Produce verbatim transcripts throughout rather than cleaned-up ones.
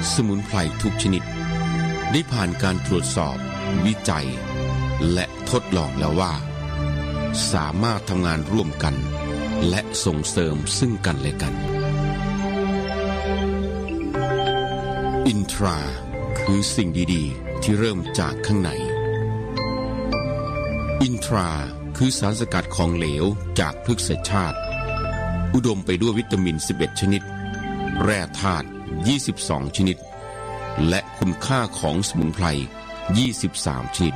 สมุนไพรทุกชนิดได้ผ่านการตรวจสอบวิจัยและทดลองแล้วว่าสามารถทำงานร่วมกันและส่งเสริมซึ่งกันและกันอินทราคือสิ่งดีๆที่เริ่มจากข้างในอินทราคือสารสกัดของเหลวจากพฤกษชาติอุดมไปด้วยวิตามินสิบเอ็ดชนิดแร่ธาตุยี่สิบสองชนิดและคุณค่าของสมุนไพรยี่สิบสามชนิด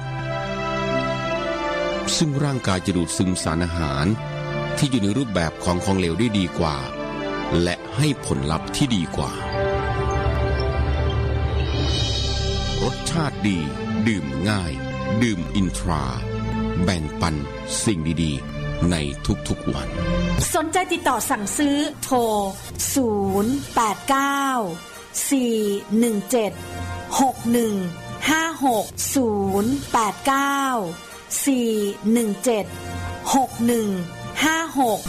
ซึ่งร่างกายจะดูดซึมสารอาหารที่อยู่ในรูปแบบของของเหลวได้ดีกว่าและให้ผลลัพธ์ที่ดีกว่ารสชาติดีดื่มง่ายดื่มอินทราแบ่งปันสิ่งดีๆในทุกๆวันสนใจติดต่อสั่งซื้อโทรศูนย์ แปด เก้า สี่ หนึ่ง เจ็ด หก หนึ่ง ห้า หก ศูนย์ แปด เก้า สี่ หนึ่ง เจ็ด หก หนึ่ง ห้า หก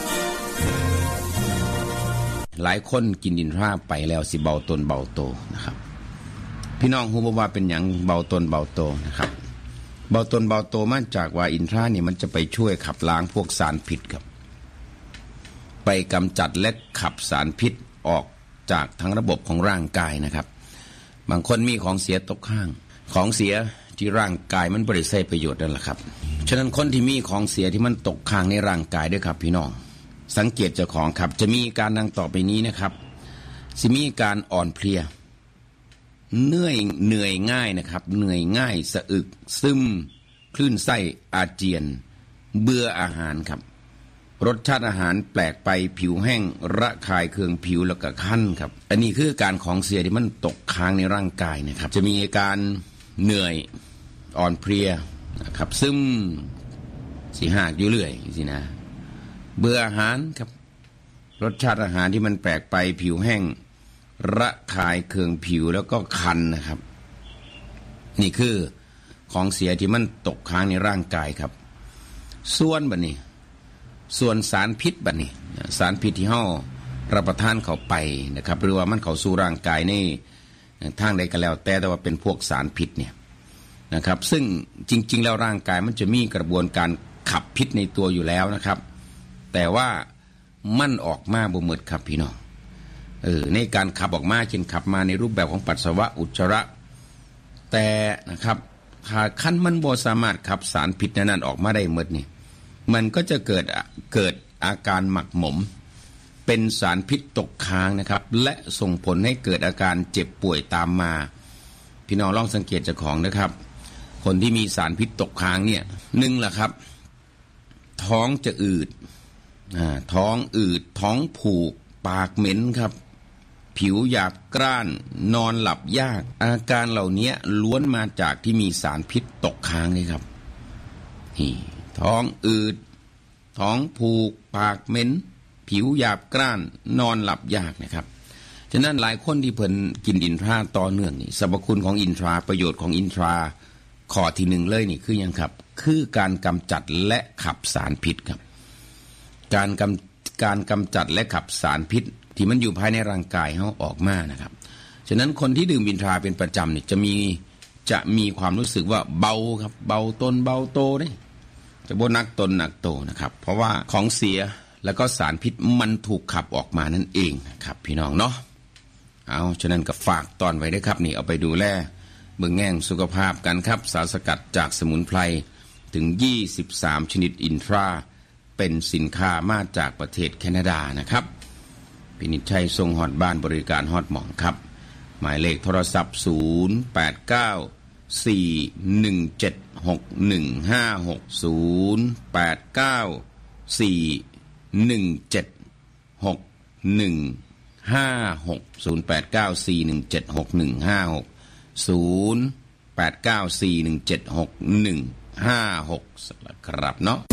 หลายคนกินอินทราไปแล้วสิเบาตนเบาโตนะครับพี่น้องฮู้บ่ว่าเป็นหยังเบาตนเบาโตนะครับเบาตนเบาโตมาจากว่าอินทรานี่มันจะไปช่วยขับล้างพวกสารพิษครับไปกำจัดและขับสารพิษออกจากทั้งระบบของร่างกายนะครับบางคนมีของเสียตกข้างของเสียที่ร่างกายมันบ่ได้ใช้ประโยชน์นั่นแหละครับฉะนั้นคนที่มีของเสียที่มันตกค้างในร่างกายด้วยครับพี่น้องสังเกตเจ้าของครับจะมีการดังต่อไปนี้นะครับสิมีการอ่อนเพลียเหนื่อยเหนื่อยง่ายนะครับเหนื่อยง่ายสะอึกซึมคลื่นไส้อาเจียนเบื่ออาหารครับรสชาติอาหารแปลกไปผิวแห้งระคายเคืองผิวแล้วก็คันครับอันนี้คือการของเสียที่มันตกค้างในร่างกายนะครับจะมีอาการเหนื่อยอ่อนเพลียนะครับซึมสีหากอยู่เรื่อยสินะเบื่ออาหารครับรสชาติอาหารที่มันแปลกไปผิวแห้งระคายเคืองผิวแล้วก็คันนะครับนี่คือของเสียที่มันตกค้างในร่างกายครับส่วนบัดนี้ส่วนสารพิษบัดนี้สารพิษที่เฮารับประทานเข้าไปนะครับหรือว่ามันเข้าสู่ร่างกายในทางใดก็แล้วแต่แต่ว่าเป็นพวกสารพิษเนี่ยนะครับซึ่งจริงๆแล้วร่างกายมันจะมีกระบวนการขับพิษในตัวอยู่แล้วนะครับแต่ว่ามันออกมาบ่หมดครับพี่น้องเออในการขับออกมาเช่นขับมาในรูปแบบของปัสสาวะอุจจาระแต่นะครับถ้าคันมันบ่สามารถขับสารพิษนั้นออกมาได้หมดนี่มันก็จะเกิดเกิดอาการหมักหมมเป็นสารพิษตกค้างนะครับและส่งผลให้เกิดอาการเจ็บป่วยตามมาพี่น้องลองสังเกตเจ้าของนะครับคนที่มีสารพิษตกค้างเนี่ยหนึ่งล่ะครับท้องจะอืดอ่าท้องอืดท้องผูกปากเหม็นครับผิวหยาบกร้านนอนหลับยากอาการเหล่านี้ล้วนมาจากที่มีสารพิษตกค้างนี่ครับนี่ท้องอืดท้องผูกปากเหม็นผิวหยาบกร้านนอนหลับยากนะครับฉะนั้นหลายคนที่เพิ่นกินอินทราต่อเนื่องนี่สรรพคุณของอินทราประโยชน์ของอินทราข้อที่หนึ่งเลยนี่คือยังครับคือการกำจัดและขับสารพิษครับการกำการกำจัดและขับสารพิษที่มันอยู่ภายในร่างกายเฮาออกมานะครับฉะนั้นคนที่ดื่มอินทราเป็นประจำนี่จะมีจะมีความรู้สึกว่าเบาครับเบาตนเบาโตเด้จะบ่หนักตนหนักโตนะครับเพราะว่าของเสียแล้วก็สารพิษมันถูกขับออกมานั่นเองครับพี่น้องเนาะเอาฉะนั้นก็ฝากตอนไว้ด้วยครับนี่เอาไปดูแลเบิ่งแง่งสุขภาพกันครับสารสกัดจากสมุนไพรถึงยี่สิบสามชนิดอินทราเป็นสินค้ามาจากประเทศแคนาดานะครับพินิจชัยทรงฮอดบ้านบริการฮอดหม่องครับหมายเลขโทรศัพท์ศูนย์ แปด เก้า สี่ หนึ่ง เจ็ด หก หนึ่ง ห้า หก ศูนย์ แปด เก้า สี่ หนึ่ง เจ็ด หก หนึ่ง ห้า หก ศูนย์ แปด เก้า สี่ หนึ่ง เจ็ด หก หนึ่ง ห้า หก ศูนย์ แปด เก้า สี่ หนึ่ง เจ็ด หก หนึ่ง ห้า หกครับเนาะ